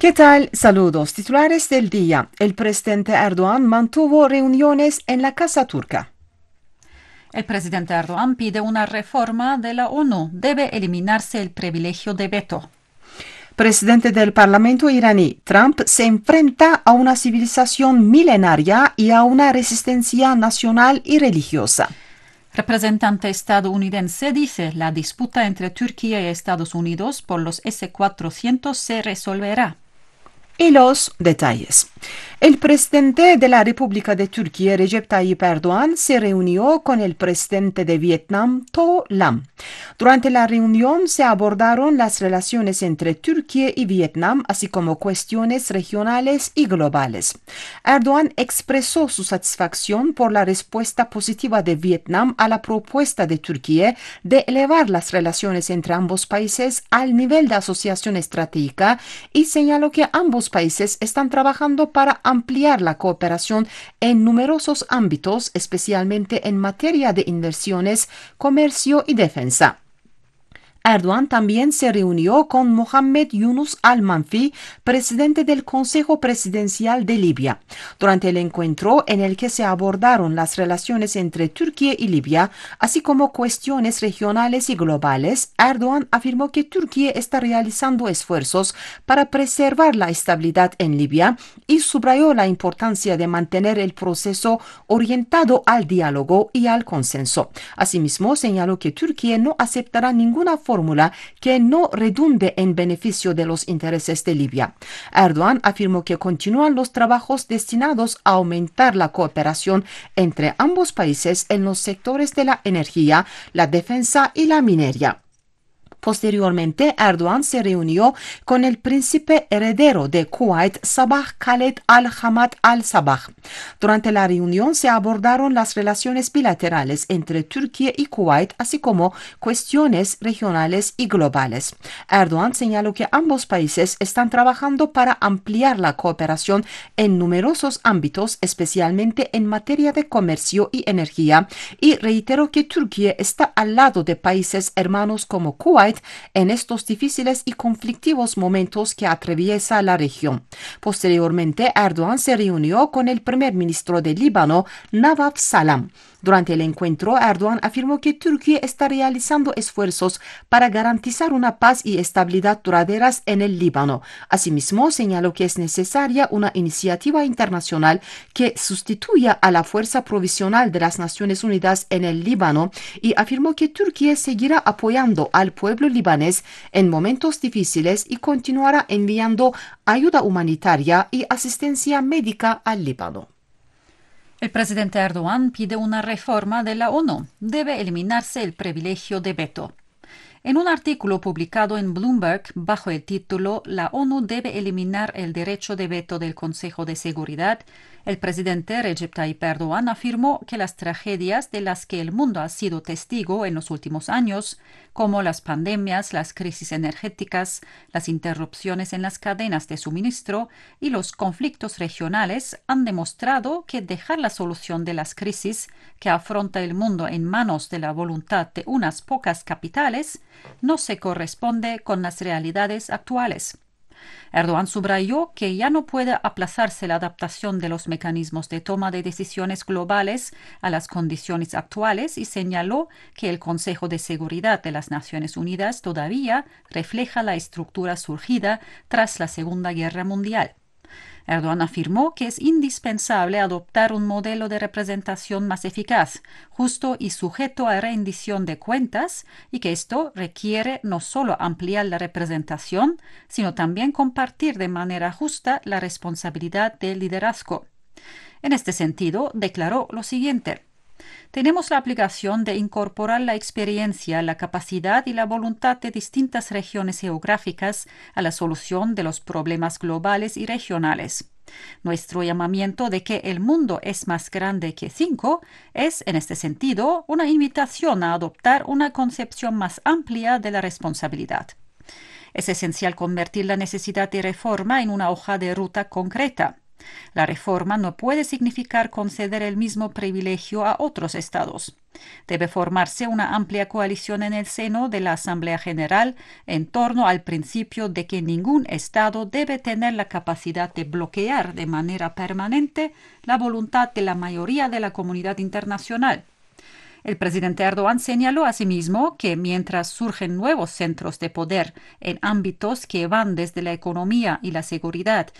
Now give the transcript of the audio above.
¿Qué tal? Saludos. Titulares del día. El presidente Erdogan mantuvo reuniones en la Casa Turca. El presidente Erdogan pide una reforma de la ONU. Debe eliminarse el privilegio de veto. Presidente del Parlamento iraní, Trump se enfrenta a una civilización milenaria y a una resistencia nacional y religiosa. Representante estadounidense dice la disputa entre Turquía y Estados Unidos por los S-400 se resolverá. Y los detalles. El presidente de la República de Turquía, Recep Tayyip Erdogan, se reunió con el presidente de Vietnam, To Lam. Durante la reunión se abordaron las relaciones entre Turquía y Vietnam, así como cuestiones regionales y globales. Erdogan expresó su satisfacción por la respuesta positiva de Vietnam a la propuesta de Turquía de elevar las relaciones entre ambos países al nivel de asociación estratégica y señaló que ambos países están trabajando para ampliar la cooperación en numerosos ámbitos, especialmente en materia de inversiones, comercio y defensa. Erdogan también se reunió con Mohamed Yunus al-Manfi, presidente del Consejo Presidencial de Libia. Durante el encuentro en el que se abordaron las relaciones entre Turquía y Libia, así como cuestiones regionales y globales, Erdogan afirmó que Turquía está realizando esfuerzos para preservar la estabilidad en Libia y subrayó la importancia de mantener el proceso orientado al diálogo y al consenso. Asimismo, señaló que Turquía no aceptará ninguna fórmula que no redunde en beneficio de los intereses de Libia. Erdogan afirmó que continúan los trabajos destinados a aumentar la cooperación entre ambos países en los sectores de la energía, la defensa y la minería. Posteriormente, Erdogan se reunió con el príncipe heredero de Kuwait, Sabah Khaled al-Hamad al-Sabah. Durante la reunión se abordaron las relaciones bilaterales entre Turquía y Kuwait, así como cuestiones regionales y globales. Erdogan señaló que ambos países están trabajando para ampliar la cooperación en numerosos ámbitos, especialmente en materia de comercio y energía, y reiteró que Turquía está al lado de países hermanos como Kuwait en estos difíciles y conflictivos momentos que atraviesa la región. Posteriormente, Erdogan se reunió con el primer ministro de Líbano, Nawaf Salam. Durante el encuentro, Erdogan afirmó que Turquía está realizando esfuerzos para garantizar una paz y estabilidad duraderas en el Líbano. Asimismo, señaló que es necesaria una iniciativa internacional que sustituya a la Fuerza Provisional de las Naciones Unidas en el Líbano y afirmó que Turquía seguirá apoyando al pueblo libanés en momentos difíciles y continuará enviando ayuda humanitaria y asistencia médica al Líbano. El presidente Erdogan pide una reforma de la ONU. Debe eliminarse el privilegio de veto. En un artículo publicado en Bloomberg bajo el título La ONU debe eliminar el derecho de veto del Consejo de Seguridad, el presidente Recep Tayyip Erdogan afirmó que las tragedias de las que el mundo ha sido testigo en los últimos años, como las pandemias, las crisis energéticas, las interrupciones en las cadenas de suministro y los conflictos regionales, han demostrado que dejar la solución de las crisis que afronta el mundo en manos de la voluntad de unas pocas capitales no se corresponde con las realidades actuales. Erdogan subrayó que ya no puede aplazarse la adaptación de los mecanismos de toma de decisiones globales a las condiciones actuales y señaló que el Consejo de Seguridad de las Naciones Unidas todavía refleja la estructura surgida tras la Segunda Guerra Mundial. Erdogan afirmó que es indispensable adoptar un modelo de representación más eficaz, justo y sujeto a rendición de cuentas, y que esto requiere no solo ampliar la representación, sino también compartir de manera justa la responsabilidad del liderazgo. En este sentido, declaró lo siguiente: tenemos la obligación de incorporar la experiencia, la capacidad y la voluntad de distintas regiones geográficas a la solución de los problemas globales y regionales. Nuestro llamamiento de que el mundo es más grande que cinco es, en este sentido, una invitación a adoptar una concepción más amplia de la responsabilidad. Es esencial convertir la necesidad de reforma en una hoja de ruta concreta. La reforma no puede significar conceder el mismo privilegio a otros estados. Debe formarse una amplia coalición en el seno de la Asamblea General en torno al principio de que ningún Estado debe tener la capacidad de bloquear de manera permanente la voluntad de la mayoría de la comunidad internacional. El presidente Erdogan señaló asimismo que mientras surgen nuevos centros de poder en ámbitos que van desde la economía y la seguridad